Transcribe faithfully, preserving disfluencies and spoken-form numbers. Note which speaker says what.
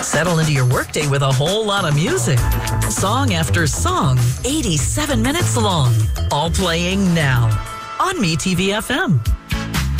Speaker 1: Settle into your workday with a whole lot of music. Song after song, eighty-seven minutes long. All playing now on MeTV F M.